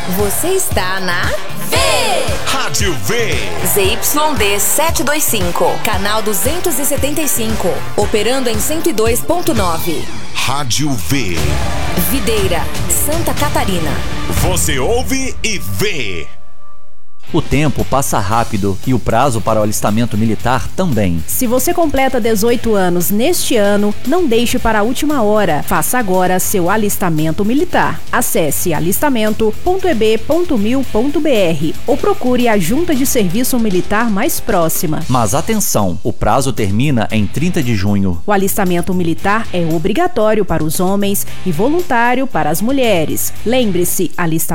Você está na V! Rádio V! ZYD 725, canal 275, operando em 102.9. Rádio V. Videira, Santa Catarina. Você ouve e vê. O tempo passa rápido e o prazo para o alistamento militar também. Se você completa 18 anos neste ano, não deixe para a última hora. Faça agora seu alistamento militar. Acesse alistamento.eb.mil.br ou procure a Junta de Serviço Militar mais próxima. Mas atenção, o prazo termina em 30 de junho. O alistamento militar é obrigatório para os homens e voluntário para as mulheres. Lembre-se,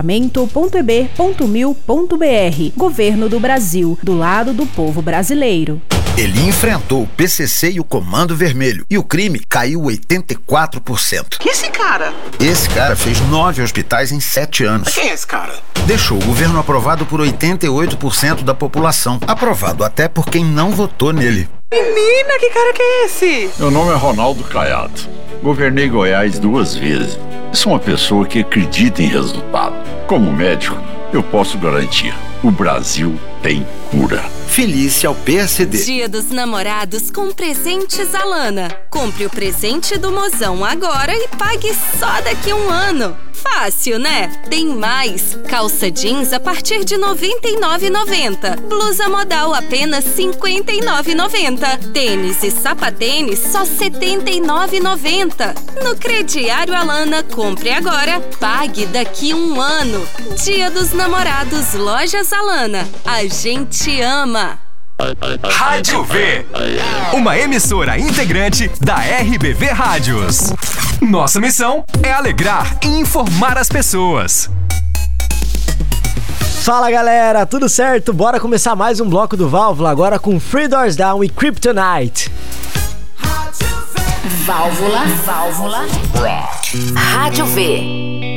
alistamento.eb.mil.br. Governo do Brasil, do lado do povo brasileiro. Ele enfrentou o PCC e o Comando Vermelho e o crime caiu 84%. Que esse cara? Esse cara fez 9 hospitais em 7 anos. Quem é esse cara? Deixou o governo aprovado por 88% da população. Aprovado até por quem não votou nele. Menina, que cara que é esse? Meu nome é Ronaldo Caiado. Governei Goiás 2 vezes. Sou uma pessoa que acredita em resultado. Como médico, eu posso garantir: o Brasil tem cura. Felícia ao PSD. Dia dos Namorados com presentes Alana. Compre o presente do mozão agora e pague só daqui a um ano. Fácil, né? Tem mais. Calça jeans a partir de R$ 99,90. Blusa modal apenas R$ 59,90. Tênis e sapatênis só R$ 79,90. No crediário Alana, compre agora, pague daqui a um ano. Dia dos Namorados, Lojas Alana. A gente ama. Rádio V, uma emissora integrante da RBV Rádios. Nossa missão é alegrar e informar as pessoas. Fala galera, tudo certo? Bora começar mais um bloco do Válvula, agora com Three Doors Down e Kryptonite. Válvula. Rádio V.